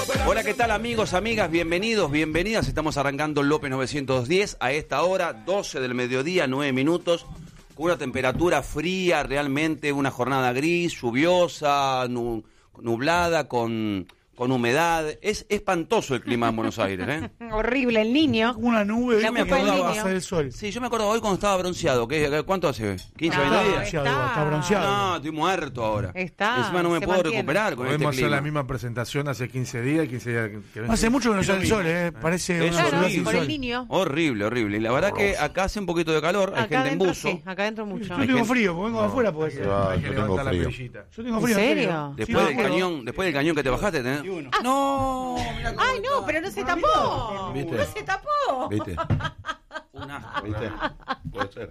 Hola, ¿qué tal amigos, amigas? Bienvenidos, bienvenidas. Estamos arrancando López 910 a esta hora, 12 del mediodía, 9 minutos, con una temperatura fría, realmente una jornada gris, lluviosa, nublada, con humedad. Es espantoso el clima en Buenos Aires, ¿eh? Horrible, el niño. Una nube, Ya me que acuerdo. va a salir el sol. Sí, yo me acuerdo hoy cuando estaba bronceado. ¿Cuánto hace? ¿15, 20 días? Está bronceado. No, estoy muerto ahora. Está, Encima no me se puedo mantiene. recuperar con este Podemos hacer clima. la misma presentación hace 15 días, 15 días que no Hace mucho que no sale el sol, parece Es una ciudad horrible. sin Por el sol. niño. Horrible, horrible. Y la verdad que acá hace un poquito de calor, hay Acá gente en adentro buzo. sí, acá adentro mucho. Yo tengo frío, porque vengo de afuera, puede ser. hay que yo tengo levantar la frío. perillita. Yo tengo ¿En frío. serio? Después Sí, del cañón que te bajaste, ¿tenés? No, mirá cómo Ay, no, está. pero no se tapó. ¿Viste? No se tapó. ¿Viste? Un asco. ¿Viste? Puede ser.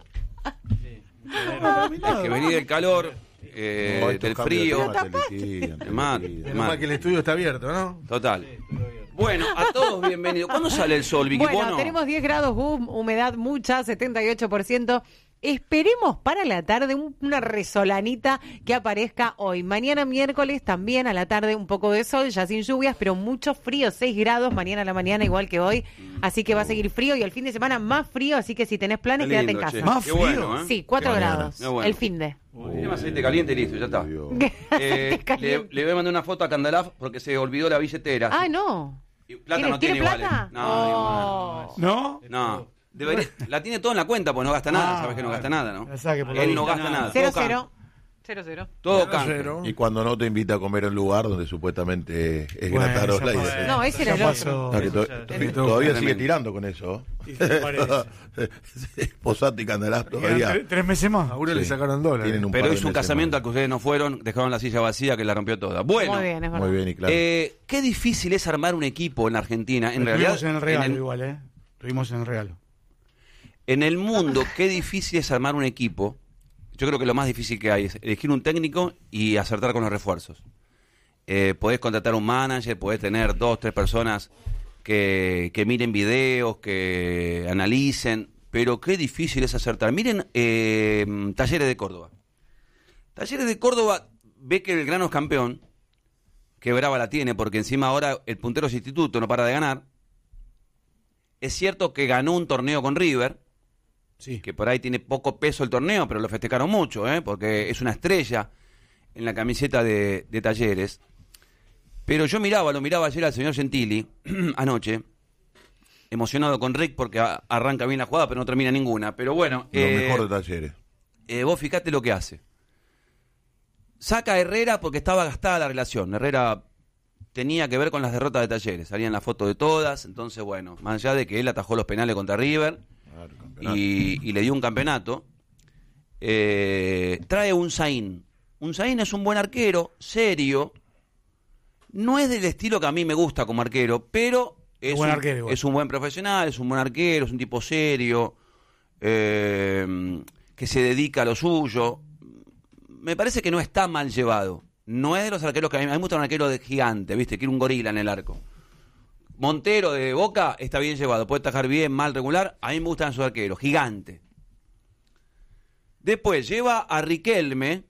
Es que venir del calor, No, estos del cambios frío. de clima te liquidan, te Mal. liquidan. Menos mal que el estudio está abierto, ¿no? Total. Bueno, a todos bienvenidos. ¿Cuándo sale el sol, Vicky? Bueno, ¿Vos no? tenemos 10 grados, humedad mucha, 78%. Esperemos para la tarde una resolanita que aparezca hoy. Mañana miércoles también a la tarde un poco de sol, ya sin lluvias, pero mucho frío, 6 grados mañana a la mañana igual que hoy. Así que va a seguir frío y el fin de semana más frío, así que si tenés planes, Qué quédate lindo, en casa. che. Más Qué frío. bueno, ¿eh? Sí, 4 Qué mañana. grados, Qué bueno. el fin de. Tiene aceite caliente y listo, ya está. Le voy a mandar una foto a Candalaf porque se olvidó la billetera. Ah, no. Y plata no ¿Tiene tiene igual. plata? No, Oh. ¿No? no. La tiene todo en la cuenta, pues no gasta nada. Sabes que no gasta nada, ¿no? La saque por la Él no vista. gasta nada. 0-0. 0-0. Todo 0-0. canje. Y cuando no te invita a comer en un lugar donde supuestamente es Bueno, gratarola. esa pasó. No, ese era el Ya otro. pasó. Todavía sigue Tremendo. tirando con eso. Y se parece. Posate y Candelaz Quedan todavía. 3 meses más. A uno Sí. le sacaron dólares. Tienen un Pero par de hizo un meses casamiento más. al que ustedes no fueron, dejaron la silla vacía que la rompió toda. Bueno, Muy bien, es verdad. Muy bien y claro. qué difícil es armar un equipo en la Argentina. En realidad, Estuvimos en el regalo en el- igual, Estuvimos en el regalo. En el mundo, qué difícil es armar un equipo. Yo creo que lo más difícil que hay es elegir un técnico y acertar con los refuerzos. Podés contratar un manager, podés tener 2, 3 personas que miren videos, que analicen, pero qué difícil es acertar. Miren Talleres de Córdoba. Talleres de Córdoba ve que Belgrano es campeón, que brava la tiene, porque encima ahora el puntero es Instituto, no para de ganar. Es cierto que ganó un torneo con River, Sí. que por ahí tiene poco peso el torneo, pero lo festejaron mucho, porque es una estrella en la camiseta de Talleres. Pero yo lo miraba ayer al señor Gentili, anoche, emocionado con Rick porque arranca bien la jugada, pero no termina ninguna. Pero bueno, Lo mejor de Talleres. vos fijate lo que hace. Saca a Herrera porque estaba gastada la relación. Herrera tenía que ver con las derrotas de Talleres, salían las fotos de todas, entonces bueno, más allá de que él atajó los penales contra River, Claro, campeonato. y le dio un campeonato, trae un Zain. Un Zain es un buen arquero, serio, no es del estilo que a mí me gusta como arquero, pero es, Buen arquero igual. es un buen profesional, es un buen arquero, es un tipo serio, que se dedica a lo suyo. Me parece que no está mal llevado. No es de los arqueros que a mí me gusta, un arquero de gigante, ¿viste? Quiere un gorila en el arco. Montero de Boca está bien llevado, puede atajar bien, mal, regular. A mí me gustan esos arqueros, gigante. Después lleva a Riquelme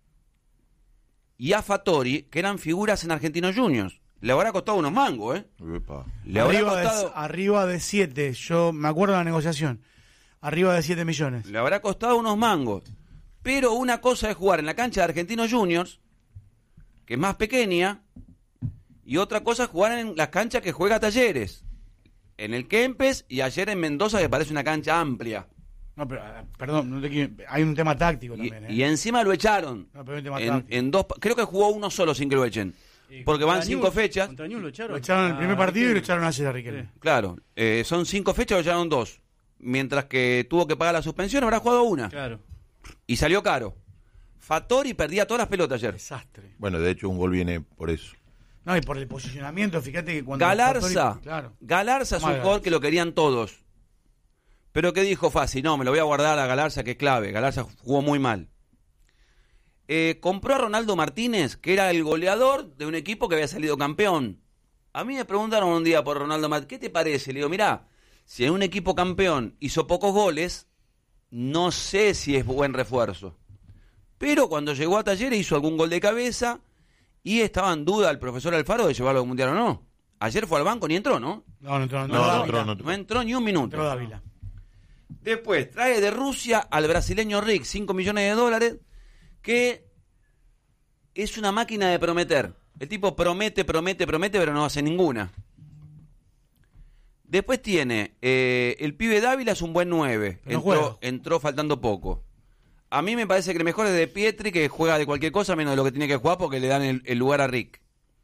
y a Fattori, que eran figuras en Argentinos Juniors. Le habrá costado unos mangos, ¿eh? Epa. Le habrá costado, Arriba de 7. Yo me acuerdo de la negociación. Arriba de 7 millones. le habrá costado unos mangos. Pero una cosa es jugar en la cancha de Argentinos Juniors, que es más pequeña, y otra cosa es jugar en las canchas que juega Talleres. En el Kempes y ayer en Mendoza, que parece una cancha amplia. No, pero, perdón, hay un tema táctico Y, también. y encima lo echaron. No, pero hay un tema En táctico. dos, creo que jugó uno solo sin que lo echen. Porque van 5 fechas. Contra Newell's lo echaron. Lo echaron en el primer partido y lo echaron ayer a Riquelme. Claro, son 5 fechas, lo echaron 2. Mientras que tuvo que pagar la suspensión, habrá jugado una. Claro. Y salió caro. Fattori perdía todas las pelotas ayer. Desastre. Bueno, de hecho un gol viene por eso. No, y por el posicionamiento, fíjate que cuando... Galarza. Claro. Galarza es un Mal, jugador que lo querían todos. Pero que dijo fácil, no, me lo voy a guardar a Galarza, que es clave. Galarza jugó muy mal. Compró a Ronaldo Martínez, que era el goleador de un equipo que había salido campeón. A mí me preguntaron un día por Ronaldo Martínez, ¿qué te parece? Le digo, mirá, si en un equipo campeón hizo pocos goles, no sé si es buen refuerzo. Pero cuando llegó a Talleres hizo algún gol de cabeza y estaba en duda el profesor Alfaro de llevarlo al Mundial o no. Ayer fue al banco, ni entró, ¿no? No entró. No entró ni un minuto. Entró Dávila. Después trae de Rusia al brasileño Rick, $5 millones, que es una máquina de prometer. El tipo promete, pero no hace ninguna. Después tiene el pibe Dávila, es un buen 9. Entró faltando poco. A mí me parece que el mejor es de Pietri, que juega de cualquier cosa menos de lo que tiene que jugar porque le dan el lugar a Rick.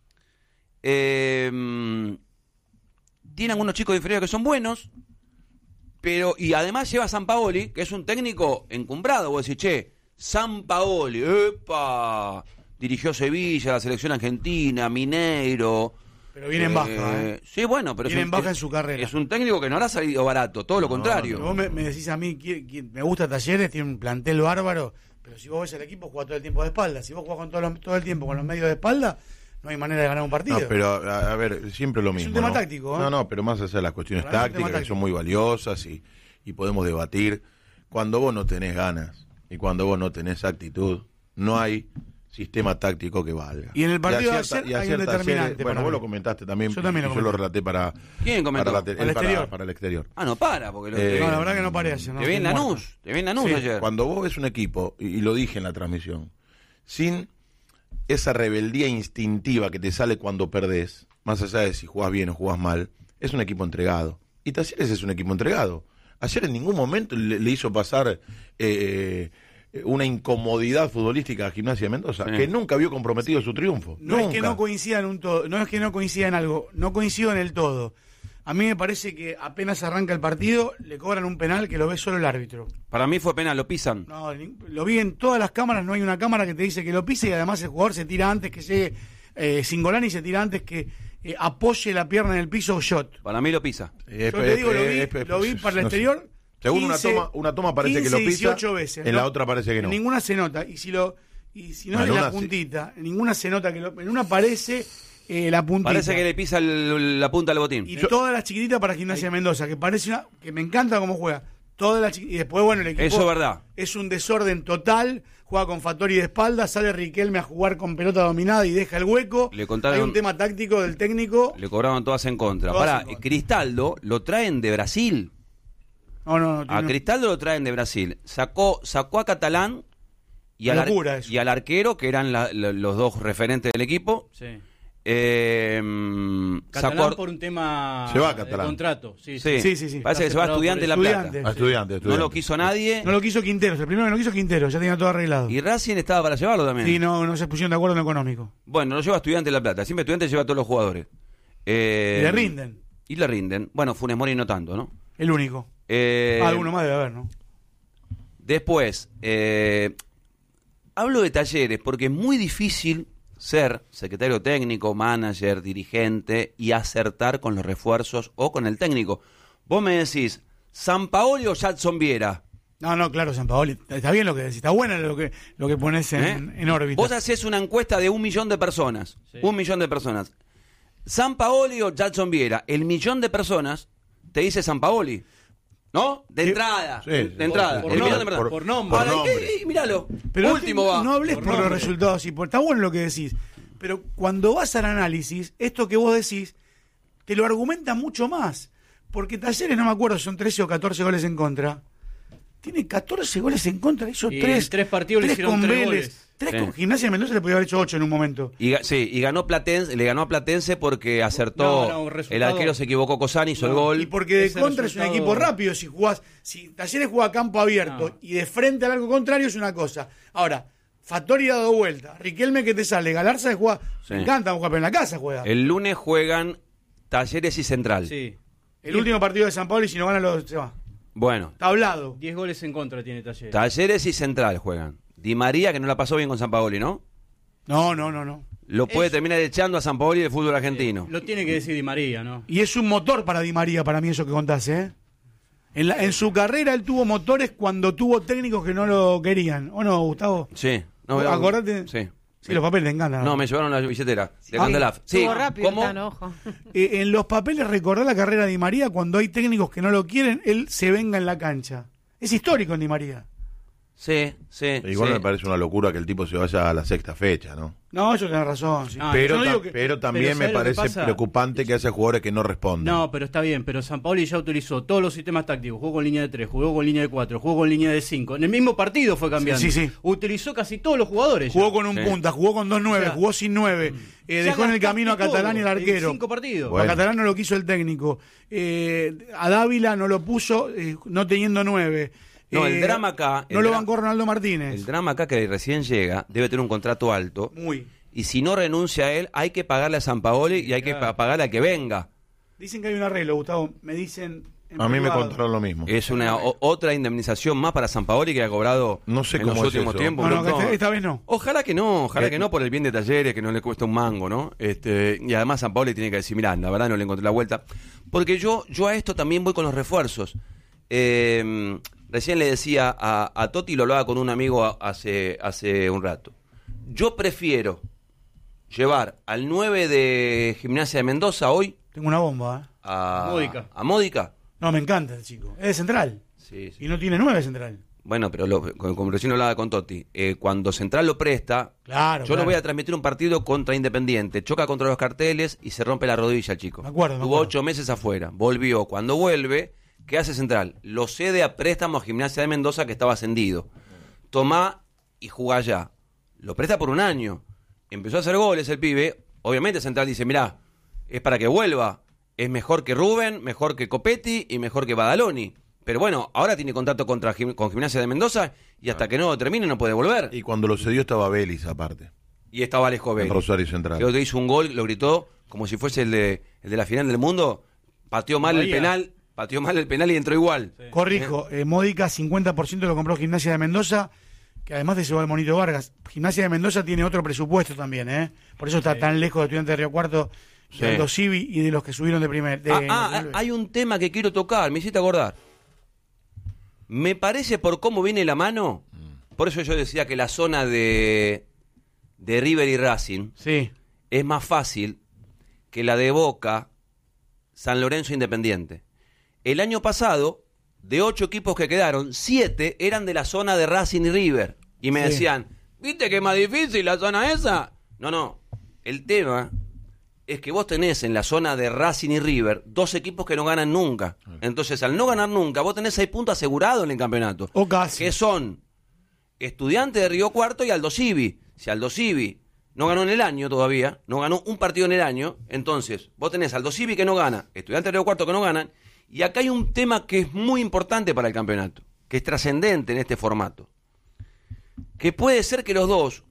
Tiene algunos chicos inferiores que son buenos, pero y además lleva a Sampaoli, que es un técnico encumbrado. Vos decís, che, Sampaoli, ¡epa! Dirigió Sevilla, la selección argentina, Mineiro. Pero viene en baja, Sí, bueno, pero viene en baja en su carrera. Es un técnico que no habrá salido barato, todo lo contrario. Vos me decís a mí, me gusta Talleres, tiene un plantel bárbaro, pero si vos ves el equipo, juega todo el tiempo de espalda. Si vos jugás con todo el tiempo con los medios de espalda, no hay manera de ganar un partido. No, pero a ver, siempre lo mismo. Es un tema ¿no? táctico, ¿eh? No, pero más allá de las cuestiones Para tácticas, que son muy valiosas y podemos debatir. Cuando vos no tenés ganas y cuando vos no tenés actitud, no hay sistema táctico que valga. Y en el partido de ayer hay un determinante. Bueno, vos lo comentaste también. Yo también lo relaté para... ¿Quién comentó? Para el exterior. Ah, no para, porque no, la verdad que no paré ayer. Te vi en Lanús Sí, ayer. Cuando vos ves un equipo, y lo dije en la transmisión, sin esa rebeldía instintiva que te sale cuando perdés, más allá de si jugás bien o jugás mal, es un equipo entregado. Y Talleres es un equipo entregado. Ayer en ningún momento le hizo pasar una incomodidad futbolística a Gimnasia de Mendoza, que nunca vio comprometido su triunfo. No nunca. es que no coincida en un todo, no es que no coincida en algo, no coincido en el todo. A mí me parece que apenas arranca el partido, le cobran un penal que lo ve solo el árbitro. Para mí fue penal, lo pisan. No, lo vi en todas las cámaras, no hay una cámara que te dice que lo pise y además el jugador se tira antes que llegue Singolani, se tira antes que apoye la pierna en el piso o shot. Para mí lo pisa. Yo te digo, lo vi para el exterior. Según 15, una toma parece 15, que lo pisa, 18 veces, en ¿no? la otra parece que no. En ninguna se nota. Y si no Bueno, es la una puntita, en ninguna se nota en una aparece la puntita. Parece que le pisa la punta del botín. Y todas las chiquititas para Gimnasia de Mendoza, que parece que me encanta cómo juega. Todas las y después, bueno, el equipo Eso es verdad. Es un desorden total. Juega con Fattori de espalda, sale Riquelme a jugar con pelota dominada y deja el hueco. Le contaron, hay un tema táctico del técnico. Le cobraban todas en contra. Cristaldo lo traen de Brasil. No, a Cristaldo lo traen de Brasil. Sacó a Catalán y al arquero, que eran los dos referentes del equipo. Sí. Catalán por un tema se va de contrato. Sí. Parece que se va a Estudiantes de La Plata. A Estudiantes. No lo quiso nadie. No lo quiso Quinteros. El primero que no quiso Quinteros. Ya tenía todo arreglado. Y Racing estaba para llevarlo también. Sí, no se pusieron de acuerdo en lo económico. Bueno, lo lleva a Estudiantes de La Plata. Siempre Estudiantes lleva a todos los jugadores. Y le rinden. Bueno, Funes Mori no tanto, ¿no? El único. Alguno más debe haber, ¿no? Después, hablo de Talleres porque es muy difícil ser secretario técnico, manager, dirigente y acertar con los refuerzos o con el técnico. Vos me decís, ¿Sampaoli o Jadson Viera? No, claro, Sampaoli. Está bien lo que decís, está bueno lo que pones en órbita. Vos hacés una encuesta de 1 millón de personas. Sí. 1 millón de personas. ¿Sampaoli o Jadson Viera? El millón de personas te dice Sampaoli. ¿No? De entrada. Sí, de entrada. Por nombre. Míralo. Pero último va. No hables por los resultados. Está bueno lo que decís. Pero cuando vas al análisis, esto que vos decís, te lo argumenta mucho más. Porque Talleres, no me acuerdo, son 13 o 14 goles en contra. Tiene 14 goles en contra. Hizo 3 partidos le hicieron 3 goles. 3 con Gimnasia de Mendoza le podía haber hecho 8 en un momento. Y ganó Platense, le ganó a Platense porque acertó. El arquero se equivocó, Cosani hizo el gol. Y porque de contra es un equipo rápido. Si Talleres juega a campo abierto y de frente al arco contrario es una cosa. Ahora, Fattori dado vuelta, Riquelme que te sale, Galarza juega. Me encanta jugar, pero en la casa juega. El lunes juegan Talleres y Central. Sí. El último partido de San Pablo y si no gana se va. Bueno. Está hablado. 10 goles en contra tiene Talleres. Talleres y Central juegan. Di María, que no la pasó bien con Sampaoli, ¿no? No. Lo puede terminar echando a Sampaoli del fútbol argentino. Lo tiene que decir Di María, ¿no? Y es un motor para Di María, para mí, eso que contás, ¿eh? En su carrera él tuvo motores cuando tuvo técnicos que no lo querían. ¿O no, Gustavo? Sí. ¿Acordate? Sí, los papeles te encantan. No, me llevaron la billetera de Candelaf. Sí, rápido, ¿cómo? Ojo. En los papeles recordá la carrera de Di María, cuando hay técnicos que no lo quieren, él se venga en la cancha. Es histórico en Di María. Sí, sí. Igual sí. me parece una locura que el tipo se vaya a la sexta fecha, ¿no? No, eso tenés razón. Sí. No, Pero, yo no digo que- pero también pero me ¿sabes lo que parece pasa? preocupante que haya jugadores que no respondan. No, pero está bien, pero Sampaoli ya utilizó todos los sistemas tácticos, jugó con línea de 3, jugó con línea de 4, jugó con línea de 5. En el mismo partido fue cambiando. Sí, sí. Utilizó casi todos los jugadores. Jugó ya. con un Sí. punta, jugó con 2-9, O sea, jugó sin 9. Ya Dejó en el camino a gastaste Catalán y al todo en arquero. 5 partidos. Bueno. A Catalán no lo quiso el técnico. A Dávila no lo puso no teniendo 9. No, el drama acá... No el lo dra- bancó Ronaldo Martínez. El drama acá que recién llega, debe tener un contrato alto. Muy. Y si no renuncia a él, hay que pagarle a Sampaoli y hay que pagarle a que venga. Dicen que hay un arreglo, Gustavo. Me dicen. en A mí me privado. contaron lo mismo. Es una otra indemnización más para Sampaoli que ha cobrado No sé en cómo los es últimos eso. tiempos. No, un no, montón. esta vez no. Ojalá que no por el bien de Talleres, que no le cuesta un mango, ¿no? Y además Sampaoli tiene que decir, mirá, la verdad no le encontré la vuelta. Porque yo a esto también voy con los refuerzos. Recién le decía a Totti, lo hablaba con un amigo hace un rato. Yo prefiero llevar al 9 de Gimnasia de Mendoza hoy Tengo una bomba. a Módica. No, me encanta el chico. Es de central. Sí, sí. Y no tiene 9 central. Bueno, pero como recién hablaba con Totti, cuando Central lo presta, Claro. yo no claro. voy a transmitir un partido contra Independiente, choca contra los carteles y se rompe la rodilla el chico. Me acuerdo, me Tuvo acuerdo. 8 meses afuera, volvió. Cuando vuelve, ¿qué hace Central? Lo cede a préstamo a Gimnasia de Mendoza, que estaba ascendido. Tomá y jugá allá. Lo presta por un año. Empezó a hacer goles el pibe. Obviamente Central dice, mirá, es para que vuelva. Es mejor que Rubén, mejor que Copetti y mejor que Badaloni. Pero bueno, ahora tiene contacto con Gimnasia de Mendoza y hasta que no termine no puede volver. Y cuando lo cedió estaba Vélez aparte. Y estaba Alejo En Vélez. Rosario Central. Creo que hizo un gol, lo gritó como si fuese el de la final del mundo. Pateó mal el penal y entró igual. Sí. Corrijo, Módica 50% lo compró Gimnasia de Mendoza, que además de eso va el Monito Vargas. Gimnasia de Mendoza tiene otro presupuesto también, ¿eh? Por eso está tan lejos de Estudiantes de Río Cuarto, Sí. de los Civi y de los que subieron de primer. Hay un tema que quiero tocar, me hiciste acordar. Me parece por cómo viene la mano, por eso yo decía que la zona de River y Racing Sí. es más fácil que la de Boca, San Lorenzo Independiente. El año pasado, de 8 equipos que quedaron, 7 eran de la zona de Racing y River. Y me Sí. decían, ¿viste que es más difícil la zona esa? No. El tema es que vos tenés en la zona de Racing y River 2 equipos que no ganan nunca. Entonces, al no ganar nunca, vos tenés 6 puntos asegurados en el campeonato. O casi. Que son Estudiantes de Río Cuarto y Aldo Civi. Si Aldo Civi no ganó en el año todavía, no ganó un partido en el año, entonces vos tenés Aldo Civi que no gana, Estudiantes de Río Cuarto que no ganan, y acá hay un tema que es muy importante para el campeonato, que es trascendente en este formato. Que puede ser que los dos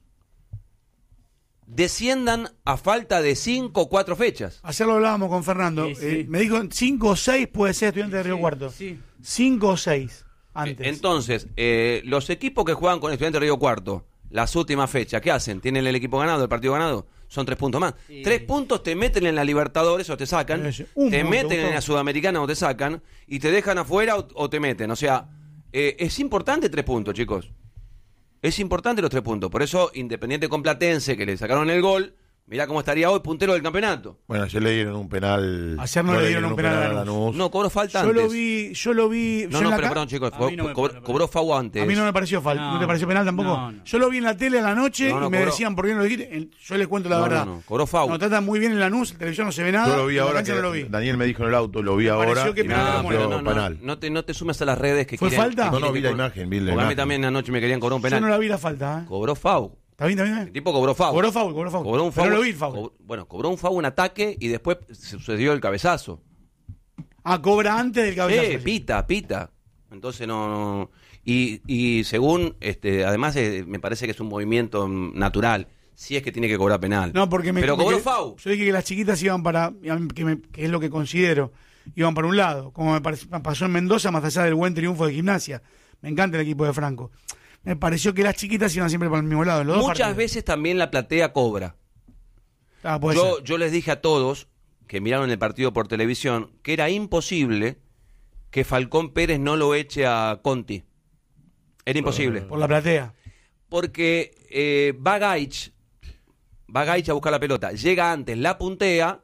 desciendan a falta de 5 o 4 fechas. Ayer lo hablábamos con Fernando. Sí, sí. Me dijo 5 o 6 puede ser Estudiantes de Río Sí, Cuarto. sí. 5 o 6 antes. Entonces, los equipos que juegan con Estudiantes de Río Cuarto, las últimas fechas, ¿qué hacen? ¿Tienen el equipo ganado, el partido ganado? Son 3 puntos más. Sí. 3 puntos te meten en la Libertadores o te sacan, Un te punto, meten en Gustavo. la Sudamericana o te sacan, y te dejan afuera o te meten. O sea, es importante 3 puntos, chicos. Es importante los 3 puntos. Por eso, Independiente con Platense, que le sacaron el gol, mirá cómo estaría hoy puntero del campeonato. Bueno, ayer le dieron un penal. Ayer no le dieron un penal a Lanús. No, cobró falta Yo antes. lo vi. No, yo en la pero ca- perdón, chicos, A mí no me cobró, parece. cobró FAU antes. A mí no me pareció falta. ¿No, No, te pareció penal tampoco? no. Yo lo vi en la tele a la noche No, y me cobró. decían por qué no lo dijiste. Yo les cuento la No, verdad. no, cobró foul. Nos tratan muy bien en Lanús, en televisión no se ve nada. Yo lo vi en la ahora cancha que no lo vi. Daniel me dijo en el auto, lo vi Me ahora pareció que y me penal, No, pareció pero no, penal. no te sumes a las redes que ¿Fue quieren- falta? que No, no, quieren vi la que imagen, vi la Porque a mí imagen. también anoche me querían cobrar un Yo penal. no la vi la falta. Cobró FAU. ¿Está bien, está bien? El tipo cobró FAU. Cobró foul. Cobró un Pero foul. no lo vi el foul. Cobró un FAU en ataque y después sucedió el cabezazo. Cobra antes del cabezazo. Sí, pita. Entonces no. Y según, además me parece que es un movimiento natural. Si es que tiene que cobrar penal. No, porque Pero cobró FAU. Yo dije que las chiquitas iban para, que es lo que considero, iban para un lado, como me pasó en Mendoza, más allá del buen triunfo de Gimnasia. Me encanta el equipo de Franco. Me pareció que las chiquitas iban siempre para el mismo lado. en los dos Muchas partidos. veces también la platea cobra. Puede ser. Yo les dije a todos que miraron el partido por televisión que era imposible que Falcón Pérez no lo eche a Conti. Era imposible. Por la platea. Porque va Gaich a buscar la pelota, llega antes, la puntea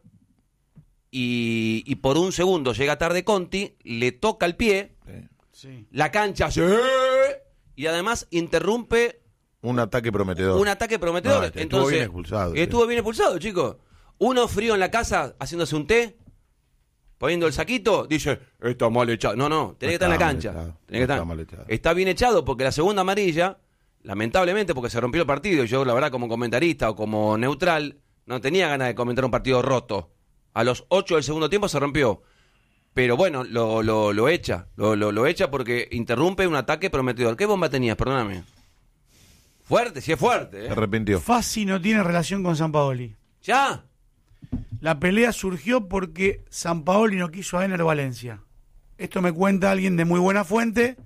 y por un segundo llega tarde Conti, le toca el pie, Sí. la cancha y además interrumpe Un ataque prometedor. un ataque prometedor. No, Entonces, estuvo bien expulsado. Estuvo bien expulsado, chicos. Uno frío en la casa, haciéndose un té, poniendo el saquito, dice, está mal echado. No, tenés que estar en la está mal cancha. echado. Tenés que estar. Está mal echado. Está bien echado porque la segunda amarilla, lamentablemente, porque se rompió el partido, y yo, la verdad, como comentarista o como neutral, no tenía ganas de comentar un partido roto. A los 8 del segundo tiempo se rompió. Pero bueno, lo echa. Lo echa porque interrumpe un ataque prometedor. ¿Qué bomba tenías? Perdóname. Fuerte, sí es fuerte. Se arrepintió. Fassi no tiene relación con Sampaoli. ¿Ya? La pelea surgió porque Sampaoli no quiso a Ener Valencia. Esto me cuenta alguien de muy buena fuente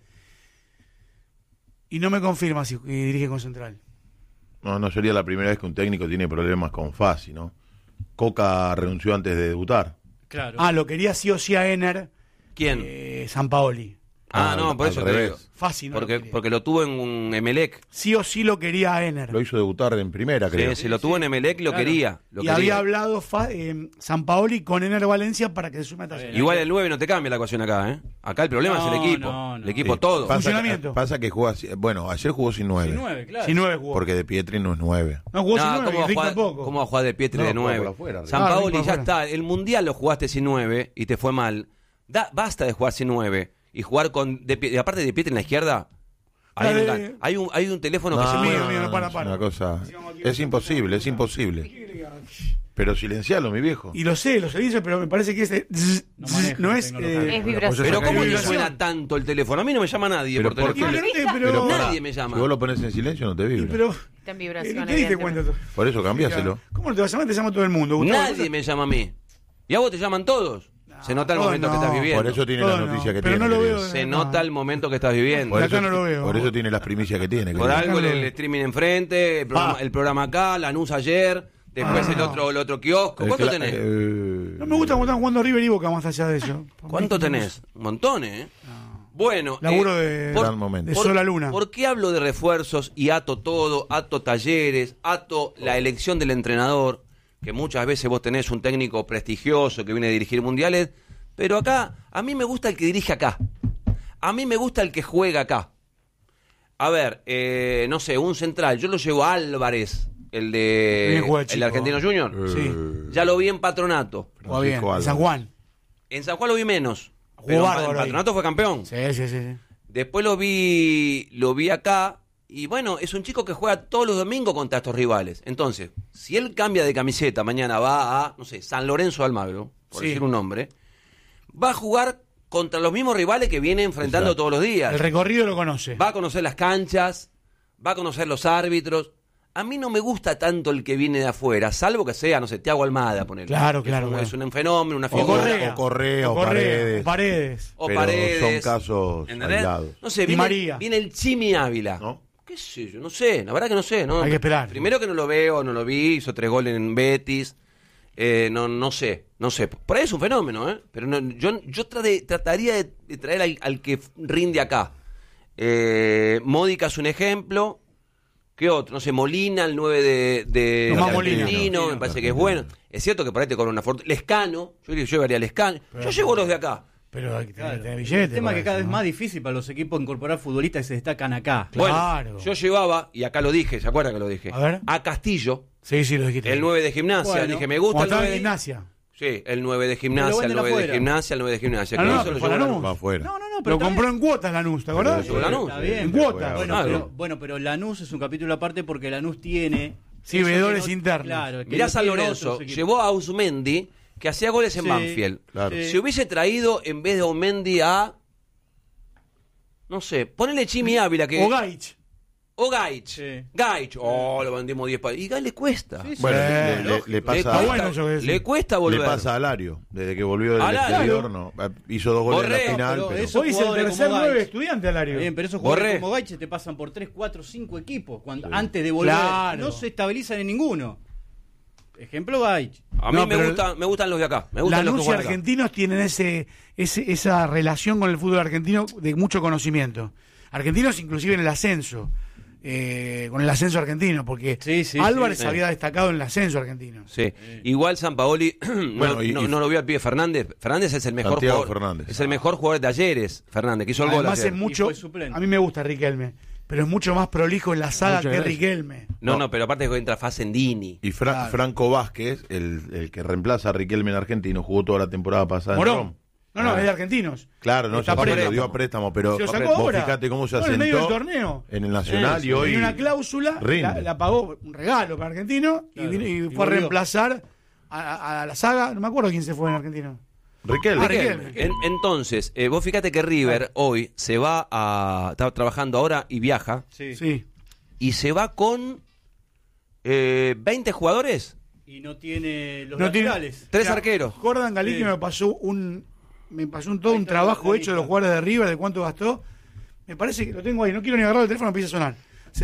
y no me confirma si dirige con Central. No sería la primera vez que un técnico tiene problemas con Fassi, ¿no? Coca renunció antes de debutar. Claro. Lo quería sí o sí a Ener. ¿Quién? Sampaoli. No, por al eso te revés. digo. Fassi no lo quería. Porque lo tuvo en un Emelec. Sí o sí lo quería a Ener. Lo hizo debutar en primera, creo. Sí, se lo tuvo en Emelec y lo Claro. quería. Lo Y quería. había hablado Sampaoli con Ener Valencia para que se sume a Talleres. Igual el 9 no te cambia la ecuación acá, ¿eh? Acá el problema No, es el equipo. no, no. El equipo Sí. todo. Funcionamiento. Pasa que juega... Bueno, ayer jugó sin 9. 19, claro. Si 9 jugó. Porque De Pietri no es 9. No jugó sin No, 9, ¿cómo va a Rick jugar- tampoco. ¿Cómo va a jugar de Pietri No, de juega 9? por afuera, San Rick. Paoli Por ya afuera. está. El Mundial lo jugaste sin 9 y te fue mal. Basta de jugar sin 9 y jugar con... y aparte de Pietri en la izquierda... Hay un teléfono que se mío, mueve. mío, no, para. Es una cosa... Es imposible. Pero silencialo, mi viejo. Y lo sé, dice, pero me parece que no es... tecnología. Es vibración. Pero ¿cómo te vibración. suena tanto el teléfono? A mí no me llama nadie Pero por ¿por qué? teléfono. Pero Nadie me llama. Si vos lo pones en silencio, no te vibra. Pero... Está en vibración. ¿No te diste evidentemente. cuenta? Por eso cambiáselo. ¿Cómo no te vas a llamar? Te llama todo el mundo. Gustavo, Nadie me llama a mí. ¿Y a vos te llaman todos? Se nota el todos momento que no. estás viviendo. Por eso tiene Todo la no, noticia que pero tiene. no lo querido. veo. Se nota el momento que estás viviendo. Por acá eso, no lo veo. Por eso tiene las primicias que tiene. Por querido. algo el Déjalo. streaming enfrente, el programa acá, Lanús ayer, después el otro kiosco. ¿Cuánto tenés? No me gusta cómo están jugando River y Boca más allá de eso. ¿Cuánto tenés? Un montón, ¿eh? Bueno, Laburo de Gran momento. Sol a Luna. ¿Por qué hablo de refuerzos y ato todo, ato Talleres, ato la elección del entrenador? Que muchas veces vos tenés un técnico prestigioso que viene a dirigir mundiales, pero acá, a mí me gusta el que dirige acá. A mí me gusta el que juega acá. A ver, no sé, un central, yo lo llevo a Álvarez, el Bien juega, el chico. Argentino Junior. Sí. Ya lo vi en Patronato. Jugó bien. Francisco En San Juan. En San Juan lo vi menos. Jugó Pero bárbaro en ahí. Patronato fue campeón. Sí. Después lo vi acá y bueno, es un chico que juega todos los domingos contra estos rivales. Entonces, si él cambia de camiseta, mañana va a, no sé, San Lorenzo de Almagro, por Sí. decir un nombre, va a jugar contra los mismos rivales que viene enfrentando Exacto. todos los días. El recorrido lo conoce. Va a conocer las canchas, va a conocer los árbitros. A mí no me gusta tanto el que viene de afuera, salvo que sea, no sé, Thiago Almada, poner. Claro, claro. Es un fenómeno, una O figura. Correa, o Paredes. Paredes. O Pero Paredes. son casos ¿Entendés? aislados. No sé, Di viene, María. viene el Chimi Ávila. ¿No? ¿Qué sé yo? No sé, la verdad que no sé. ¿no? Hay que esperar. Primero que no lo veo, no lo vi, hizo 3 goles en Betis. No sé. Por ahí es un fenómeno, ¿eh? Pero yo trataría de traer al que rinde acá. Módica es un ejemplo. ¿Qué otro? No sé, Molina, el 9 de Tomás Molina. Argentino, me parece que es bueno. Es cierto que por ahí te cobra una fortuna. Lescano, yo llevaría a Lescano. Yo llevo los de acá. Pero hay que tener El billete. tema para que cada eso, vez ¿no? más difícil para los equipos incorporar futbolistas que se destacan acá. Claro. Bueno, yo llevaba, y acá lo dije, ¿se acuerdan que lo dije? A ver. A Castillo, Sí, lo dijiste. el 9 de Gimnasia. Bueno, Dije, me gusta el Cuando estaba 9 en de gimnasia. Sí, el 9 de Pero Gimnasia, lo el venden 9 de afuera. Gimnasia, el 9 de Gimnasia. Ah, Que no, eso pero lo fue llevó Lanús. Lanús. Va afuera. No, pero Lo compró en cuotas Lanús, ¿te acordás? Pero Lanús. Está bien. En cuotas. Bueno, Claro. pero Lanús es un capítulo aparte porque Lanús tiene... Sí, eso que veedores no- internos. Claro, que Mirá no San tiene Lorenzo, otros equipos. llevó a Usmendi, que hacía goles en Sí, Banfield. Claro. sí. Si hubiese traído, en vez de Usmendi, a... No sé, ponele Chimi Ávila, que... O Gaich. O Gaich. Sí. Gaich. Oh, lo vendimos 10 para... Y Gaich le cuesta. Sí, sí. Bueno, Sí. le pasa, Está bueno eso que decís. Le cuesta le volver. pasa a Alario. Desde que volvió del Alario. exterior, no. Hizo 2 goles en Borré, la final. pero Pero eso- Hoy es el jugadores tercer como 9 Gaich. estudiante, Alario. Está bien, pero esos jugadores Borré. como Gaiche te pasan por 3, 4, 5 equipos. Antes de volver, Claro. no se estabilizan en ninguno. Ejemplo Gaich. A mí No, me pero gustan los de acá. Me gustan los que Lanús y juegan acá. Argentinos tienen esa relación con el fútbol argentino de mucho conocimiento. Argentinos inclusive en el ascenso, con el ascenso argentino, porque Sí, sí, Álvarez sí. había destacado en el ascenso argentino. Sí. Igual Sampaoli Bueno, no lo vio al pie Fernández. Fernández es el mejor Santiago jugador. Fernández. Es el mejor jugador de Talleres, Fernández, que hizo el gol Además ayer. es mucho, fue suplente. a mí me gusta Riquelme, pero es mucho más prolijo en la saga Muchas que gracias. Riquelme. No, pero aparte que entra Facendini. Y Franco Vázquez, el que reemplaza a Riquelme en Argentino, jugó toda la temporada pasada en Morón. Roma. No, es de argentinos. Claro, no, Está ya préstamo. lo dio a préstamo, pero Se lo sacó vos ahora. fíjate cómo se No, en el medio del asentó torneo. en el Nacional y hoy Tenía una cláusula, rinde. la pagó un regalo para Argentino Claro, y y fue a volvió. reemplazar a la saga. No me acuerdo quién se fue en Argentino. Riquelme. Riquelme. Entonces, vos fíjate que River hoy se va está trabajando ahora y viaja, Sí. y se va con 20 jugadores, Y no tiene los No tiene- laterales. 3 Claro, arqueros. Jordan Galicki Sí. me pasó un todo Ahí un está trabajo la hecho de los lista. jugadores de River, de cuánto gastó. Me parece que lo tengo ahí, no quiero ni agarrar el teléfono, empieza a sonar.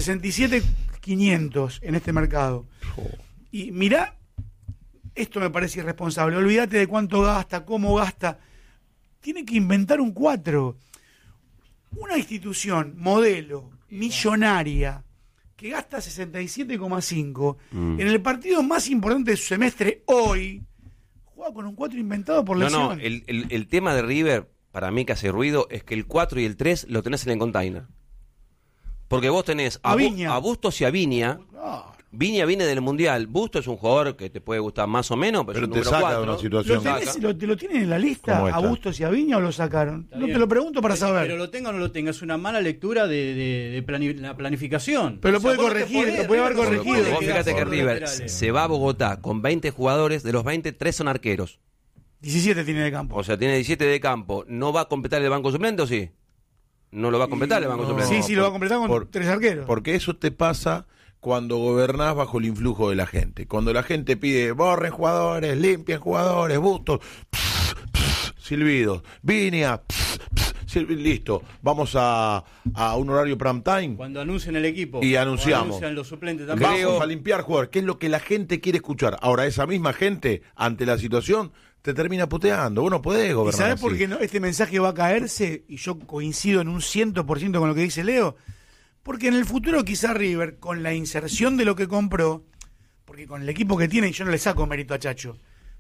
67.500 en este mercado. Y mirá, esto me parece irresponsable. Olvídate de cuánto gasta, cómo gasta. Tiene que inventar un 4. Una institución, modelo, millonaria, que gasta 67,5 en el partido más importante de su semestre hoy, juega con un 4 inventado por lesión. El tema de River, para mí que hace ruido, es que el 4 y el 3 lo tenés en el container. Porque vos tenés A Viña. a Bustos y a Viña. Ah, Viña viene del Mundial. Bustos es un jugador que te puede gustar más o menos, pero, Pero es un te número saca 4. de una ¿Lo, situación. tenés, lo tienen en la lista ¿Cómo a está? Bustos y a Viña o lo sacaron? Está No bien. te lo pregunto para saber. Pero lo tenga o no lo tenga, es una mala lectura de la planificación. Pero lo puede vos no te corregir, podés- lo puede haber River no se corregido. puede Vos quedar fíjate que sin River laterales. se va a Bogotá con 20 jugadores, de los 20, 3 son arqueros. 17 tiene de campo. O sea, tiene 17 de campo. ¿No va a completar el banco suplente o sí? No lo va a completar el banco no. suplente. Sí, lo va a completar con por- 3 arqueros. Porque eso te pasa cuando gobernás bajo el influjo de la gente. Cuando la gente pide, borren jugadores, limpien jugadores, Bustos, silbidos, Viña, listo, vamos a un horario prime time. Cuando anuncien el equipo. Y o anunciamos. anuncian los suplentes también. Vamos a limpiar jugadores, que es lo que la gente quiere escuchar. Ahora, esa misma gente, ante la situación, te termina puteando. Vos no podés ¿Y gobernar sabés así. por qué este mensaje va a caerse? Y yo coincido en un 100% con lo que dice Leo. Porque en el futuro quizá River, con la inserción de lo que compró, porque con el equipo que tiene, y yo no le saco mérito a Chacho.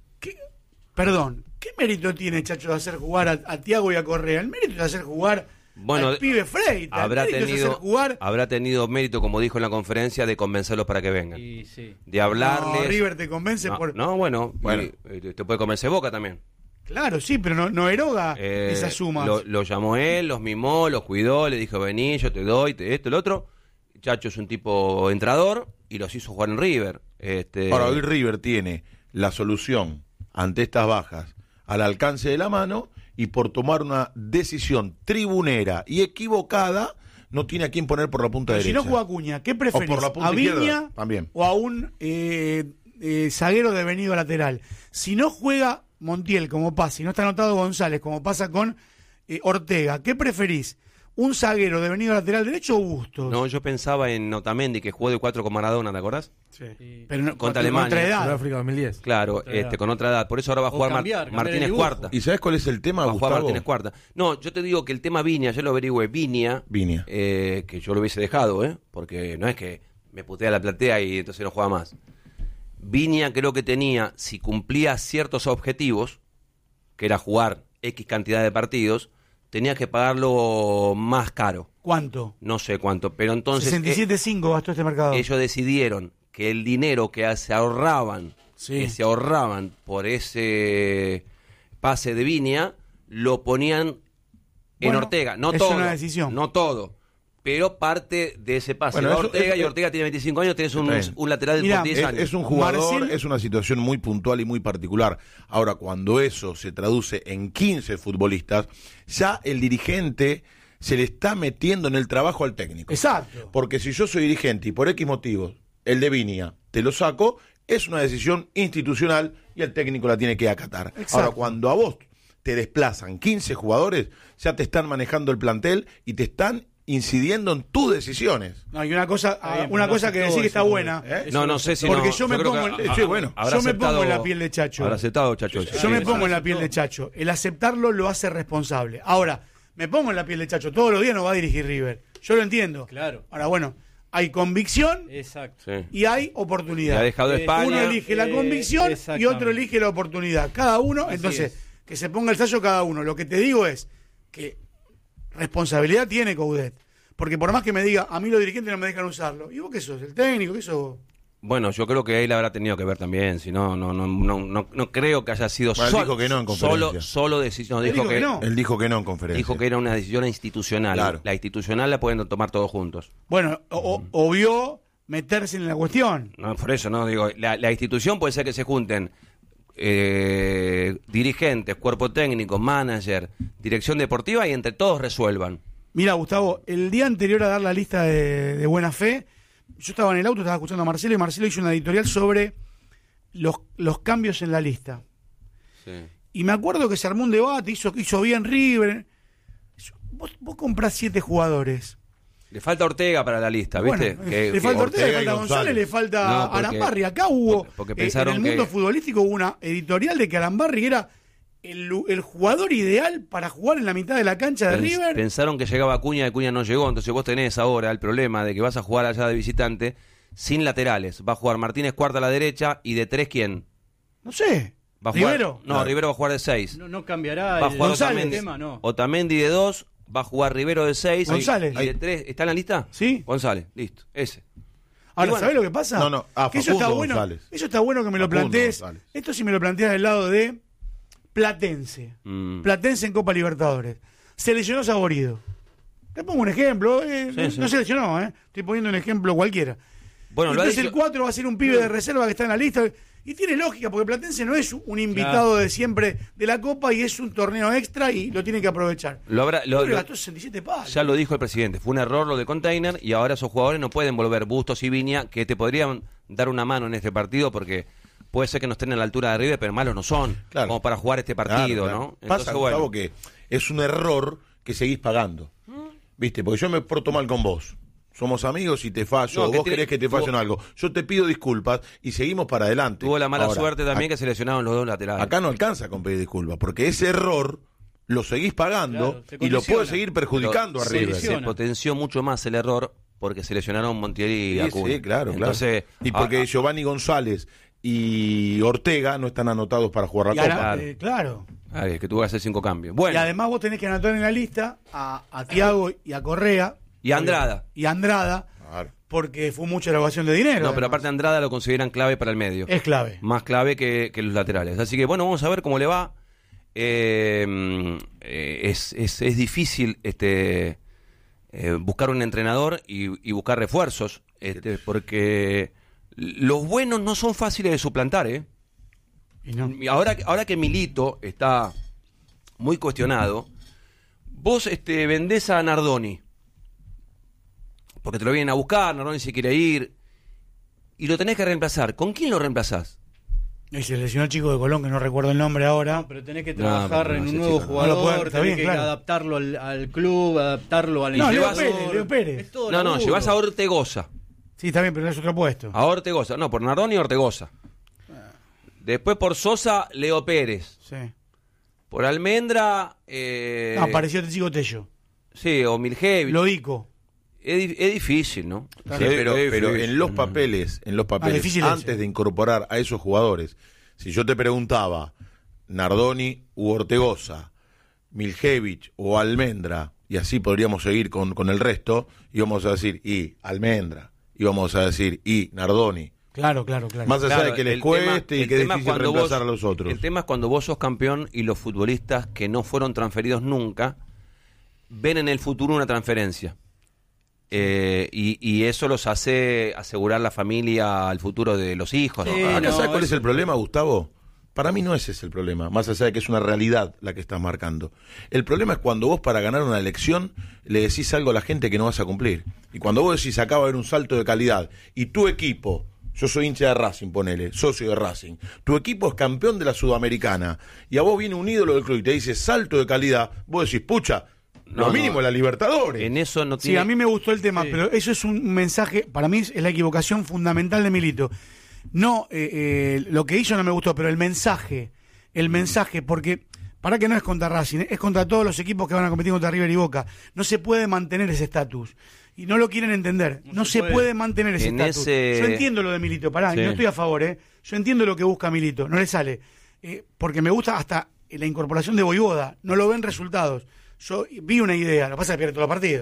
¿Qué mérito tiene Chacho de hacer jugar a Thiago y a Correa? El mérito es hacer jugar al pibe Freitas. habrá el mérito es hacer jugar... habrá tenido mérito, como dijo en la conferencia, de convencerlos para que vengan. Y sí. De hablarles. No, River te convence No, por... no, bueno, Bueno. te puede convencer Boca también. Claro, sí, pero no eroga esas sumas. Lo llamó él, los mimó, los cuidó, le dijo, vení, yo te doy, esto, el otro. Chacho es un tipo entrador y los hizo jugar en River. Ahora, hoy River tiene la solución ante estas bajas al alcance de la mano y por tomar una decisión tribunera y equivocada, no tiene a quién poner por la punta Pero si derecha. no juega Acuña, ¿qué preferís? O por la punta ¿A izquierda, Viña también. o a un zaguero devenido lateral? Si no juega Montiel como pasa, si no está anotado González como pasa con Ortega, ¿qué preferís? ¿Un zaguero devenido lateral derecho o Bustos? No, yo pensaba en Otamendi, que jugó de 4 con Maradona, ¿te acordás? Sí. Pero no, Contra con Alemania. otra edad. Sudáfrica 2010. Claro, Otra edad. con otra edad. Por eso ahora va a O jugar cambiar el Martínez dibujo. Cuarta. ¿Y sabes cuál es el tema, Va a jugar Gustavo? Martínez Cuarta. No, yo te digo que el tema Viña, yo lo averigüé. Viña, que yo lo hubiese dejado, porque no es que me putea la platea y entonces no juega más. Viña creo que tenía, si cumplía ciertos objetivos, que era jugar X cantidad de partidos, tenía que pagarlo más caro. ¿Cuánto? No sé cuánto, pero entonces 67.5 gastó este mercado. ellos decidieron que el dinero que se ahorraban, por ese pase de Viña, lo ponían en Bueno, Ortega. No es todo. una decisión. No todo. Pero parte de ese pase Bueno, va eso- Ortega, eso- y Ortega tiene 25 años, tenés Está bien. un lateral Mirá, por 10 años. Es un jugador, Marcel- es una situación muy puntual y muy particular. Ahora, cuando eso se traduce en 15 futbolistas, ya el dirigente se le está metiendo en el trabajo al técnico. Exacto. Porque si yo soy dirigente y por X motivos, el de Viña, te lo saco, es una decisión institucional y el técnico la tiene que acatar. Exacto. Ahora, cuando a vos te desplazan 15 jugadores, ya te están manejando el plantel y te están incidiendo en tus decisiones. No, y una cosa, Está bien, una pero cosa no que aceptó decir que está eso, buena. ¿eh? No sé si Porque no. yo me creo pongo que en- sí, bueno. habrá yo me pongo aceptado- en la piel de Chacho. Habrá aceptado, Chacho. Yo me pongo en la piel de Chacho. El aceptarlo lo hace responsable. Ahora, me pongo en la piel de Chacho. Todos los días no va a dirigir River. Yo lo entiendo. Claro. Ahora, bueno, hay convicción Exacto. Sí. y hay Le oportunidad. ha dejado España. Uno elige la convicción y exactamente. otro elige la oportunidad. Cada uno, Así entonces, es. que se ponga el sello cada uno. Lo que te digo es que responsabilidad tiene Coudet. Porque por más que me diga, a mí los dirigentes no me dejan usarlo. ¿Y vos qué sos? ¿El técnico? ¿Qué sos? Bueno, yo creo que él habrá tenido que ver también, si no, no creo que haya sido Bueno, él dijo que no en conferencia. solo decisión. Él dijo que no. Él dijo que no en conferencia. Dijo que era una decisión institucional. Claro. La institucional la pueden tomar todos juntos. Bueno, o vio meterse en la cuestión. No, por eso, no digo, la institución puede ser que se junten dirigentes, cuerpo técnico, manager, dirección deportiva y entre todos resuelvan. Mira, Gustavo, el día anterior a dar la lista de buena fe, yo estaba en el auto, estaba escuchando a Marcelo, y Marcelo hizo una editorial sobre los cambios en la lista. Sí. Y me acuerdo que se armó un debate, hizo bien River. Vos comprás 7 jugadores. Le falta Ortega para la lista, ¿viste? Bueno, le falta Ortega, le falta González, le falta No, porque- Arambarri. Acá hubo, porque en pensaron el mundo que- futbolístico hubo una editorial de que Arambarri era el jugador ideal para jugar en la mitad de la cancha de River. Pensaron que llegaba Acuña, Acuña no llegó, entonces vos tenés ahora el problema de que vas a jugar allá de visitante sin laterales. Va a jugar Martínez Cuarta a la derecha y de 3, ¿quién? No sé. ¿Va a jugar? Rivero. No, Rivero va a jugar de 6. No cambiará Va a jugar González. Otamendi, tema, no. Otamendi de 2, va a jugar Rivero de 6 González. y de 3. ¿Está en la lista? Sí. González, listo, ese. Ahora, Y bueno, ¿sabés lo que pasa? No, no, que eso está Facundo bueno. González. Eso está bueno que me lo Facundo plantees. González. Esto sí me lo planteas del lado de Platense. Platense en Copa Libertadores. Se lesionó Saborido. Te pongo un ejemplo. Sí. No se lesionó, Estoy poniendo un ejemplo cualquiera. Bueno, lo ha Entonces dicho- el 4 va a ser un pibe de reserva que está en la lista. Y tiene lógica, porque Platense no es un invitado de siempre de la Copa y es un torneo extra y lo tiene que aprovechar. Lo Gastó 67 palos. Ya lo dijo el presidente, fue un error lo de Container y ahora esos jugadores no pueden volver, Bustos y Viña, que te podrían dar una mano en este partido porque puede ser que no estén a la altura de River, pero malos no son, Claro. como para jugar este partido, Claro, ¿no? claro. Pasa, Gustavo, bueno, que es un error que seguís pagando. ¿Viste? Porque yo me porto mal con vos. Somos amigos y te fallo, No, o que vos tiene- querés que te fallo en algo. Yo te pido disculpas y seguimos para adelante. tuvo la mala Ahora, suerte también que se lesionaron los dos laterales. acá no alcanza con pedir disculpas, porque ese error lo seguís pagando Claro, se y lo condiciona. puedes seguir perjudicando a se, River. se potenció mucho más el error porque se lesionaron Montiel y Sí, Acuña. sí, claro, Entonces, claro. Y porque Giovanni González y Ortega no están anotados para jugar Y la Copa. ahora, claro. es que tuvo que hacer 5 cambios. Bueno, Y además vos tenés que anotar en la lista a Thiago y a Correa. y Andrada. Y a Andrada, Claro. porque fue mucha erogación de dinero. No, pero además. aparte Andrada lo consideran clave para el medio. Es clave. Más clave que los laterales. Así que bueno, vamos a ver cómo le va. Es difícil buscar un entrenador y buscar refuerzos, porque los buenos no son fáciles de suplantar, ¿eh? Y no. Y ahora que Milito está muy cuestionado, vos vendés a Nardoni, porque te lo vienen a buscar, Nardoni se quiere ir, y lo tenés que reemplazar. ¿Con quién lo reemplazás? Y se lesionó el chico de Colón, que no recuerdo el nombre ahora. Pero tenés que No, trabajar pero no, en un ese nuevo chico no. jugador, No lo puede- está tenés bien, que claro. adaptarlo al club, adaptarlo a la No, Leo institución. Pérez, Leo Pérez. Es todo No, laburo. llevas a Ortegoza. Sí, está bien, pero no es otro puesto. A Ortegoza. No, por Nardoni, Ortegoza. Después por Sosa, Leo Pérez. Sí. Por Almendra, No, apareció este chico Tello. sí, o Miljevic. Lodico. Es difícil, ¿no? Sí, Es pero difícil. en los papeles, difícil ese. antes de incorporar a esos jugadores, si yo te preguntaba Nardoni u Ortegoza, Miljevic o Almendra, y así podríamos seguir con el resto, íbamos a decir y Almendra, íbamos a decir y Nardoni. Claro. Más allá Claro, de que les el cueste tema- y que el es tema difícil cuando reemplazar vos- a los otros. El tema es cuando vos sos campeón y los futbolistas que no fueron transferidos nunca ven en el futuro una transferencia. Y eso los hace asegurar la familia al futuro de los hijos. ¿no? Sí, Acá, no, ¿sabes cuál es eso- el problema, Gustavo? Para mí no ese es el problema, más allá de que es una realidad la que estás marcando. El problema es cuando vos para ganar una elección le decís algo a la gente que no vas a cumplir. Y cuando vos decís acá va a haber un salto de calidad y tu equipo, yo soy hincha de Racing, ponele, socio de Racing, tu equipo es campeón de la Sudamericana y a vos viene un ídolo del club y te dice salto de calidad, vos decís, pucha, No, lo mínimo no. la Libertadores. En eso no Sí, tiene... a mí me gustó el tema, Sí. pero eso es un mensaje, para mí es la equivocación fundamental de Milito. No, lo que hizo no me gustó, pero el mensaje, porque para que no es contra Racing, es contra todos los equipos que van a competir contra River y Boca. No se puede mantener ese estatus. Y no lo quieren entender. No se puede mantener ese En estatus. ese- Yo entiendo lo de Milito, pará, y Sí. no estoy a favor, Yo entiendo lo que busca Milito, no le sale. Porque me gusta hasta la incorporación de Voivoda, no lo ven resultados. Yo vi una idea, lo que pasa es que pierde todos los partidos.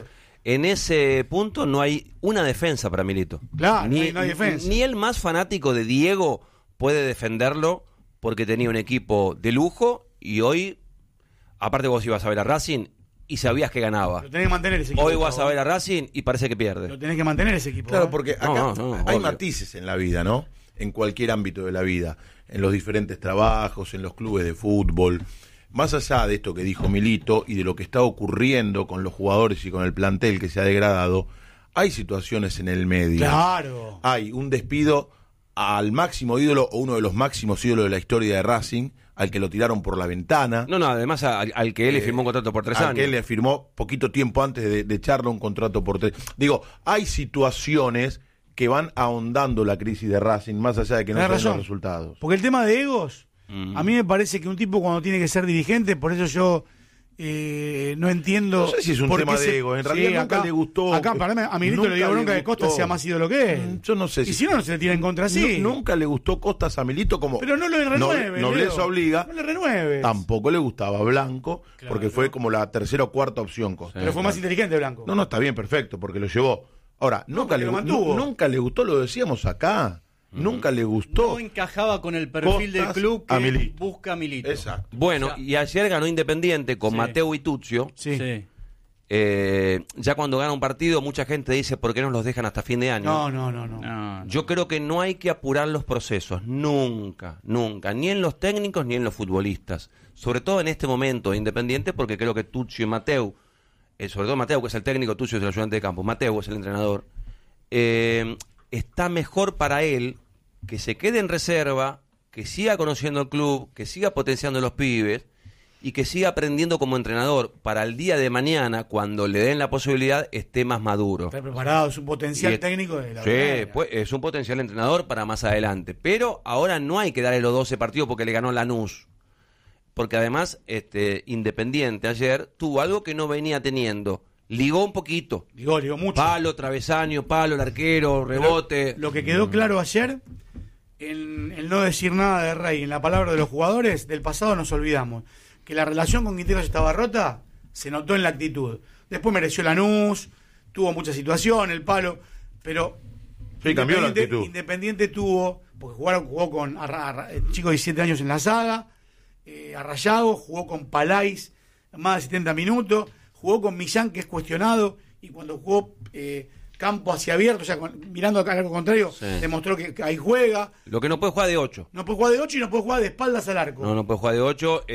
En ese punto no hay una defensa para Milito. Claro, no hay defensa. Ni el más fanático de Diego puede defenderlo porque tenía un equipo de lujo y hoy, aparte vos ibas a ver a Racing y sabías que ganaba. Lo tenés que mantener ese equipo. Hoy vas a ver a Racing y parece que pierde. Lo tenés que mantener ese equipo. Claro, porque acá No, hay obvio. matices en la vida, ¿no? En cualquier ámbito de la vida, en los diferentes trabajos, en los clubes de fútbol. Más allá de esto que dijo Milito y de lo que está ocurriendo con los jugadores y con el plantel que se ha degradado, hay situaciones en el medio. Claro. Hay un despido al máximo ídolo o uno de los máximos ídolos de la historia de Racing, al que lo tiraron por la ventana. No, además al que él le firmó un contrato por 3 al años. que él le firmó poquito tiempo antes de echarle un contrato por 3. Digo, hay situaciones que van ahondando la crisis de Racing, más allá de que no Tenés sean los razón. resultados. Porque el tema de egos, a mí me parece que un tipo cuando tiene que ser dirigente, por eso yo no entiendo. No sé si es un por tema qué de egos, en realidad nunca le gustó. Acá, para mí, a Milito Nunca le dio bronca le de Costa gustó. sea más ídolo que él. Yo no sé Y si no se le tira en contra así. Nunca le gustó Costas a Milito como. Pero no lo renueve. Nobleza Leo. obliga. No le renueve. Tampoco le gustaba Blanco, Claro. porque fue como la tercera o cuarta opción Costa. Pero fue más inteligente Blanco. No, está bien, perfecto, porque lo llevó. Ahora, nunca, porque lo mantuvo. nunca le gustó, lo decíamos acá. Nunca le gustó. No encajaba con el perfil del Costas club a que Milito. busca a Milito. Exacto. Bueno, O sea, y ayer ganó Independiente con Sí. Mateo y Tuccio. Sí. Sí. Ya cuando gana un partido, mucha gente dice, ¿por qué no los dejan hasta fin de año? No. Yo creo que no hay que apurar los procesos, nunca, ni en los técnicos ni en los futbolistas. Sobre todo en este momento de Independiente, porque creo que Tuccio y Mateo, sobre todo Mateo, que es el técnico, Tuccio es el ayudante de campo, Mateo es el entrenador, está mejor para él que se quede en reserva, que siga conociendo el club, que siga potenciando a los pibes y que siga aprendiendo como entrenador para el día de mañana, cuando le den la posibilidad, esté más maduro. Está preparado, es un potencial Y- técnico de la Sí, verdad. pues, es un potencial entrenador para más adelante. Pero ahora no hay que darle los 12 partidos porque le ganó Lanús. Porque además, Independiente ayer tuvo algo que no venía teniendo. Ligó un poquito. Ligó mucho. Palo, travesaño, palo, el arquero, rebote. Lo que quedó claro ayer, en el no decir nada de Rey, en la palabra de los jugadores, del pasado nos olvidamos. Que la relación con Quinteros estaba rota, se notó en la actitud. Después mereció Lanús, tuvo mucha situación, el palo, pero Sí, cambió la actitud. Independiente tuvo, porque jugó con chicos de 17 años en la saga, a Rayago, jugó con Palais más de 70 minutos, jugó con Millán, que es cuestionado, y cuando jugó campo hacia abierto, o sea, mirando al arco contrario, Sí. demostró que ahí juega. Lo que no puede jugar de 8. No puede jugar de 8 y no puede jugar de espaldas al arco. No puede jugar de 8.